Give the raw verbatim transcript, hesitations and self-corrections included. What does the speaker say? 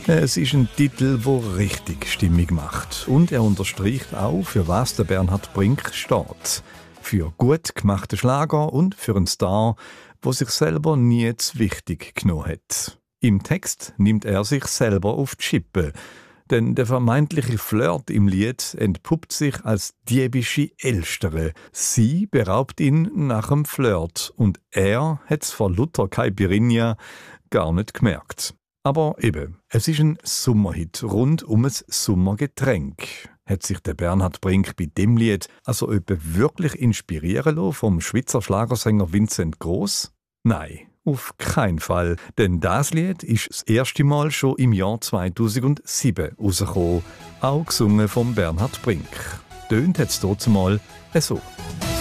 Es ist ein Titel, der richtig Stimmung macht. Und er unterstreicht auch, für was der Bernhard Brink steht. Für gut gemachte Schlager und für einen Star, der sich selber nie zu wichtig genommen hat. Im Text nimmt er sich selber auf die Schippe. Denn der vermeintliche Flirt im Lied entpuppt sich als diebische Elstere. Sie beraubt ihn nach dem Flirt und er hat's vor Luther Caipirinha gar nicht gemerkt. Aber eben, es ist ein Sommerhit rund um ein Sommergetränk. Hat sich der Bernhard Brink bei dem Lied also etwa wirklich inspirieren lassen vom Schweizer Schlagersänger Vincent Gross? Nein, auf keinen Fall. Denn das Lied ist das erste Mal schon im Jahr zweitausendsieben rausgekommen, auch gesungen von Bernhard Brink. Tönt hat's trotzdem mal so.